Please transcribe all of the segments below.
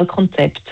Konzept.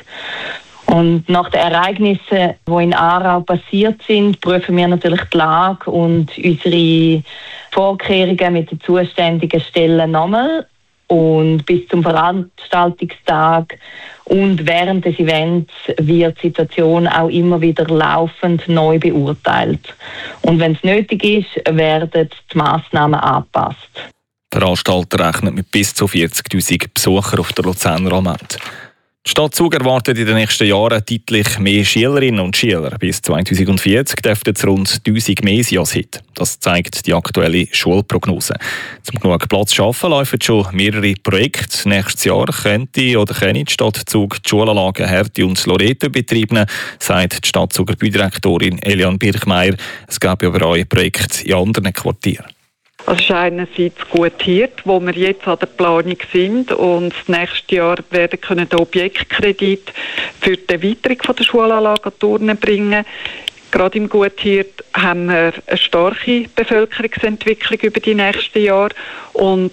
Und nach den Ereignissen, die in Aarau passiert sind, prüfen wir natürlich die Lage und unsere Vorkehrungen mit den zuständigen Stellen nochmal. Und bis zum Veranstaltungstag und während des Events wird die Situation auch immer wieder laufend neu beurteilt. Und wenn es nötig ist, werden die Massnahmen angepasst. Der Veranstalter rechnet mit bis zu 40'000 Besuchern auf der Luzerner Almend. Die Stadt Zug erwartet in den nächsten Jahren deutlich mehr Schülerinnen und Schüler. Bis 2040 dürften es rund 1000 mehr sein als heute. Das zeigt die aktuelle Schulprognose. Um genug Platz zu schaffen, laufen schon mehrere Projekte. Nächstes Jahr könnte die Stadt Zug die Schulanlagen Hertie und Loreto betreiben, sagt die Stadtzuger Baudirektorin Eliane Birchmeier. Es gäbe aber auch Projekte in anderen Quartieren. Es ist einerseits Gutiert, wo wir jetzt an der Planung sind und das nächste Jahr werden können den Objektkredit für die Erweiterung der Schulanlage an Turnen bringen. Gerade im Gutiert haben wir eine starke Bevölkerungsentwicklung über die nächsten Jahre. Und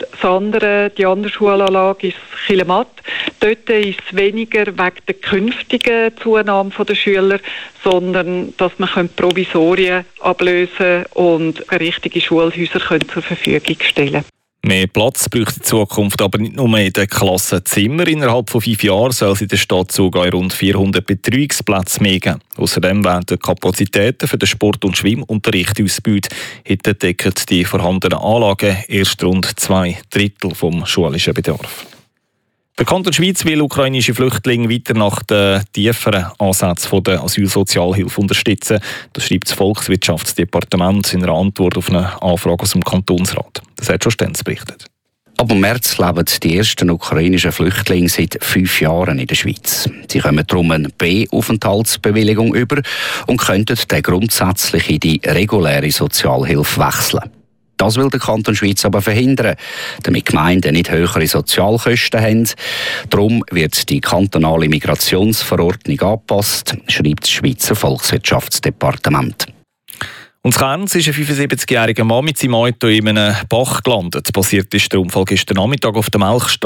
die andere Schulanlage ist Chilematt. Dort ist es weniger wegen der künftigen Zunahme der Schüler, sondern dass man Provisorien ablösen und richtige Schulhäuser zur Verfügung stellen können. Mehr Platz braucht die Zukunft aber nicht nur in den Klassenzimmern. Innerhalb von 5 Jahren soll es in der Stadt sogar rund 400 Betreuungsplätze mehr geben. Außerdem werden die Kapazitäten für den Sport- und Schwimmunterricht ausgebaut. Heute decken die vorhandenen Anlagen erst rund 2/3 vom schulischen Bedarf. Der Kanton Schweiz will ukrainische Flüchtlinge weiter nach den tieferen Ansätzen der Asylsozialhilfe unterstützen. Das schreibt das Volkswirtschaftsdepartement in einer Antwort auf eine Anfrage aus dem Kantonsrat. Das hat schon Stenz berichtet. Ab März leben die ersten ukrainischen Flüchtlinge seit 5 Jahren in der Schweiz. Sie kommen darum eine B-Aufenthaltsbewilligung über und könnten dann grundsätzlich in die reguläre Sozialhilfe wechseln. Das will der Kanton Schweiz aber verhindern, damit Gemeinden nicht höhere Sozialkosten haben. Darum wird die kantonale Migrationsverordnung angepasst, schreibt das Schweizer Volkswirtschaftsdepartement. Und in Kerns ist ein 75-jähriger Mann mit seinem Auto in einem Bach gelandet. Passiert ist der Unfall gestern Nachmittag auf der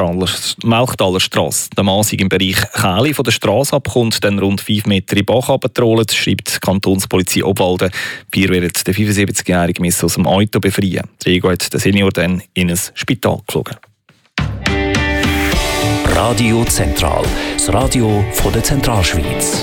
Melchtaler Strasse. Der Mann sei im Bereich Käli von der Strasse abkommt, dann rund 5 Meter in den Bach runtergetrollt, schreibt die Kantonspolizei Obwalden. Wir werden den 75-jährigen aus dem Auto befreien. Träger hat den Senior dann in ein Spital geflogen. Radio Zentral, das Radio von der Zentralschweiz.